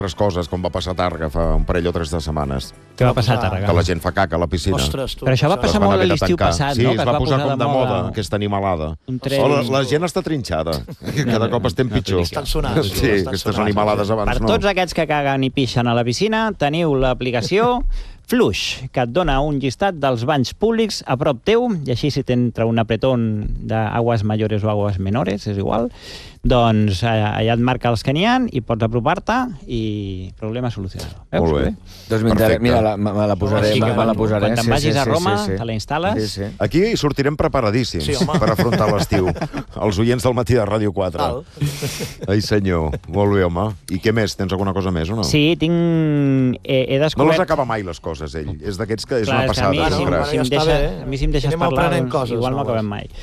coses, com va passar a Tàrrega fa un parell o 3 de setmanes. Què va passar a Tàrega? Que la gent fa caca a la piscina. Ostres, tu. Però això va passar Es van molt haver de l'estiu tancar. passat, sí, no? es Que va posar com de moda, aquesta animalada. La gent està trinxada. Cada cop estem pitjor. Estan sonant. Sí, aquestes animalades abans Per no. tots aquests que caguen i pixen a la piscina, teniu l'aplicació Flush, que et dona un llistat dels banys públics a prop teu, i així si t'entra un apretón d'aguas mayores o aguas menores, és igual, doncs allà et marca els que n'hi ha i pots apropar-te i problema solucionat. Molt bé. Doncs Perfecte. mira, me la posaré. Quan te'n vagis a Roma, te la instal·les. Aquí sortirem preparadíssims per afrontar l'estiu. Els oients del matí de Ràdio 4. Ai, senyor. Molt bé, home. I què més? Tens alguna cosa més o no? Sí, he No descobert... les acaba mai, les coses, ell. És d'aquests que és Clar, una és que a mi, passada. si em deixes Anem parlar, aprenent coses, igual no noves. acabem mai.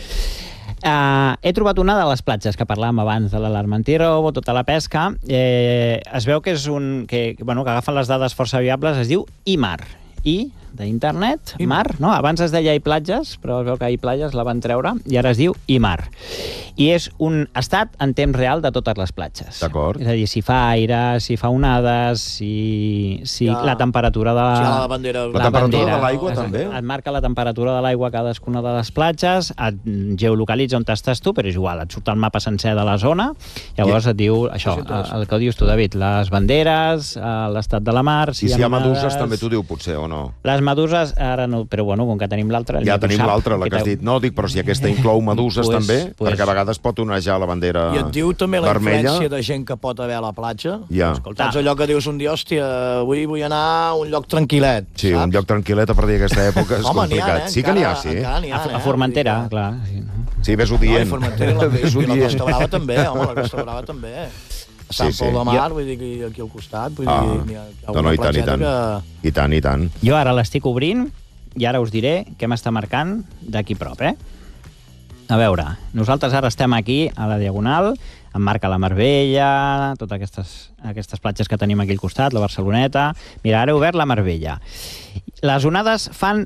He trobat una de les platges que parlàvem abans de l'alarma antirobo, tota la pesca. Es veu que és que agafen les dades força viables, es diu IMAR. I d'internet, mar, no? Abans es deia iPlatges, però es veu que iPlatges la van treure i ara es diu IMAR. I és un estat en temps real de totes les platges. D'acord. És a dir, si fa aire, si fa onades, si la temperatura de la bandera. La temperatura de l'aigua, també? Et marca la temperatura de l'aigua a cadascuna de les platges, et geolocalitza on estàs tu, però és igual, et surt el mapa sencer de la zona, llavors et diu això, el que dius tu, David, les banderes, l'estat de la mar... I si hi ha meduses també t'ho diu, potser, o no? Les meduses, ara no, però bueno, com que tenim l'altra... Ja tenim l'altra, la que has dit. No, dic, però si aquesta inclou meduses també, perquè a vegades pot onejar la bandera I et diu també la vermella. influència de gent que pot haver a la platja. Ja. Escolta, allò que dius un dia, hòstia, avui vull anar a un lloc tranquil·let, Sí, saps? un lloc tranquil·let a partir d'aquesta època és Home, complicat. Sí que n'hi ha, sí. A Formentera, clar. Sí, ves-ho No, i dient. Formentera i la Costa Brava també, home, la Costa Brava també. A Sant Sí, Pol de sí. Mar, vull dir, aquí al costat, vull dir, hi ha No, alguna i tant, i platgeta tant. que... I tant, i tant. Jo ara l'estic obrint i ara us diré què m'està marcant d'aquí prop, A veure, nosaltres ara estem aquí a la Diagonal, em marca la Marbella, totes aquestes platges que tenim aquí al costat, la Barceloneta... Mira, ara he obert la Marbella. Les onades fan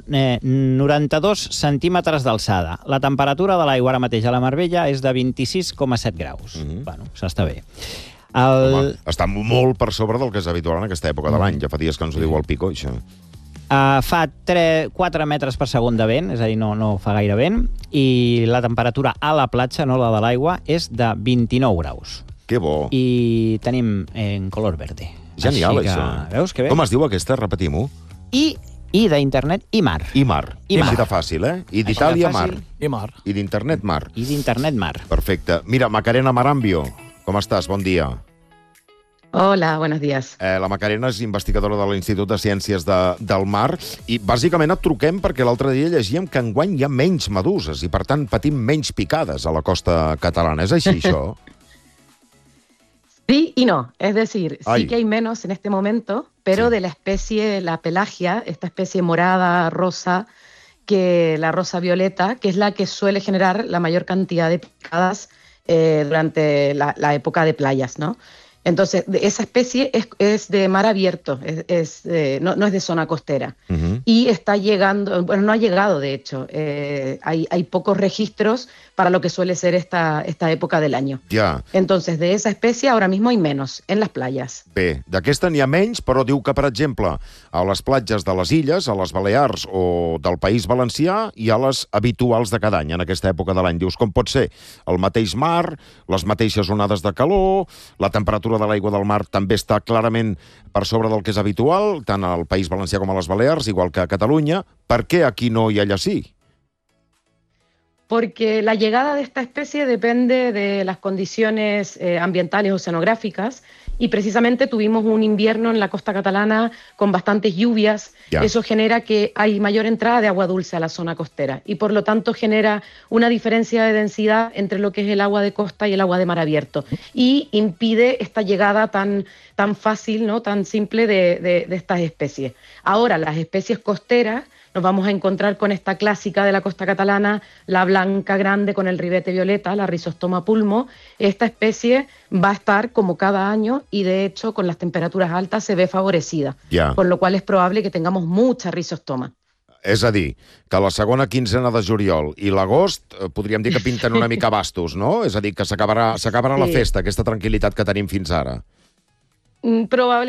92 centímetres d'alçada. La temperatura de l'aigua ara mateix a la Marbella és de 26,7 graus. Bueno, s'està bé. Home, està molt per sobre del que és habitual en aquesta època de l'any. Ja fa dies que ens ho diu el Pico, això. Fa 4 metres per segon de vent, és a dir, no fa gaire vent, i la temperatura a la platja, no la de l'aigua, és de 29 graus. Que bo. I tenim en color verde. Genial, així que, això. Veus que bé? Com es diu aquesta? Repetim-ho. I d'internet, IMAR. IMAR. Així de fàcil, eh? I d'Itàlia, mar. I mar. I d'internet, mar. I d'internet, mar. Perfecte. Mira, Macarena Marambio, com estàs? Bon dia. Hola, buenos días. La Macarena és investigadora de l'Institut de Ciències del Mar i bàsicament et truquem perquè l'altre dia llegíem que enguany hi ha menys meduses i per tant patim menys picades a la costa catalana. És així, això? Sí y no, es decir, Ay. sí que hay menos en este momento, pero de la especie, la pelagia, esta especie morada, rosa, que la rosa violeta, que es la que suele generar la mayor cantidad de picadas durante la época de playas, ¿no? Entonces, esa especie es de mar abierto, no es de zona costera. Y está llegando, bueno, no ha llegado de hecho, hay pocos registros para lo que suele ser esta época del año. Ja. Entonces, de esa especie ahora mismo hay menos en las playas. Bé, d'aquesta n'hi ha menys, però diu que, per exemple, a les platges de les Illes, a les Balears o del País Valencià, hi ha les habituals de cada any, en aquesta època de l'any. Dius, com pot ser? El mateix mar, les mateixes onades de calor, la temperatura de l'aigua del mar també està clarament per sobre del que és habitual, tant al País Valencià com a les Balears, igual que a Catalunya. Per què aquí no i allà sí? Porque la llegada de esta especie depende de las condiciones ambientales oceanográficas y precisamente tuvimos un invierno en la costa catalana con bastantes lluvias. Ya. Eso genera que hay mayor entrada de agua dulce a la zona costera y por lo tanto genera una diferencia de densidad entre lo que es el agua de costa y el agua de mar abierto y impide esta llegada tan fácil, ¿no? Tan simple de estas especies. Ahora, las especies costeras nos vamos a encontrar con esta clásica de la costa catalana, la blanca grande con el ribete violeta, la Rhizostoma pulmo. Esta especie va a estar como cada año y de hecho con las temperaturas altas se ve favorecida, por lo cual es probable que tengamos mucha rizostoma. És a dir, que la segona quinzena de juliol i l'agost podríem dir que pinten una mica bastos, no? És a dir, que s'acabarà la festa, aquesta tranquil·litat que tenim fins ara. Probable